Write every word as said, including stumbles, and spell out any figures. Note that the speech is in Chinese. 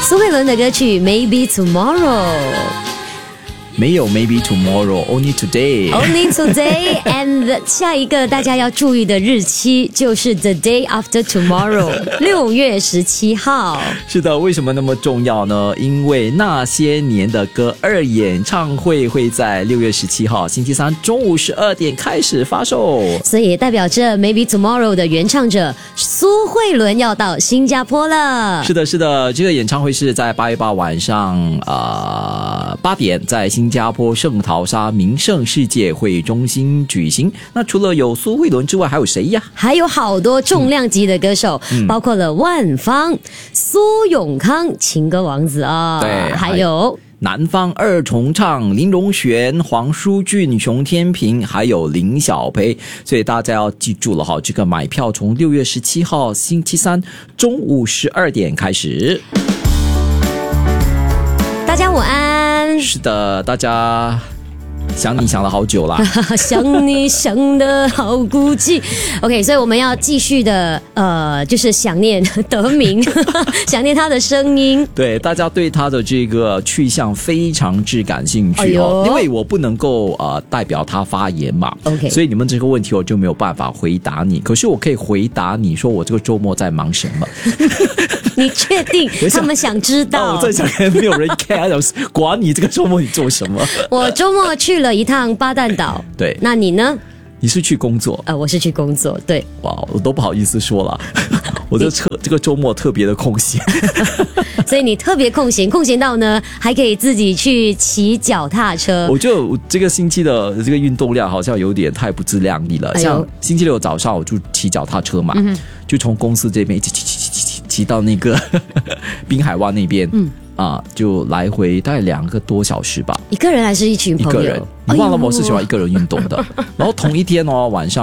苏慧伦的歌曲 Maybe Tomorrow。 没有 maybe tomorrow, only today. Only today. And 下一个大家要注意的日期就是 the day after tomorrow， 六月十七号。 是的，为什么那么重要呢？因为那些年的歌二演唱会会在六月十七号星期三中午十二点开始发售， 所以也代表着 Maybe Tomorrow 的原唱者苏慧伦要到新加坡了。 是的，是的，这个演唱会是在八月八晚上呃八点在新加坡圣淘沙名胜世界会中心举行。那除了有苏慧伦之外，还有谁呀？ 还有好多重量级的歌手，嗯、包括了万芳、苏永康、情歌王子啊、哦， 对， 还有。 南方二重唱林荣璇、黄舒骏、熊天平还有林小培，所以大家要记住了哈，这个买票从六月十七号星期三中午十二点开始。 大家午安。 是的，大家想你想了好久啦想你想得好孤寂。 OK， 所以我们要继续的呃，就是想念德明想念他的声音。 对，大家对他的这个去向非常之感兴趣哦，哎、因为我不能够呃代表他发言嘛 OK， 所以你们这个问题我就没有办法回答你，可是我可以回答你说我这个周末在忙什么你确定他们想知道？ 哦、我在想没有人 care 管你这个周末你做什么我周末去了一趟巴旦岛。 对， 那你呢？ 你是去工作？ 呃，我是去工作。对， 哇，我都不好意思说了我这特这个周末特别的空闲所以你特别空闲，空闲到呢还可以自己去骑脚踏车。 我觉得这个星期的这个运动量好像有点太不自量力了、哎、像星期六早上我就骑脚踏车嘛、嗯、就从公司这边骑骑骑骑骑骑到那个滨海湾那边，嗯啊，就来回大概两个多小时吧。 一个人还是一群朋友？ 一个人。你忘了我是喜欢一个人运动的。然后同一天哦，晚上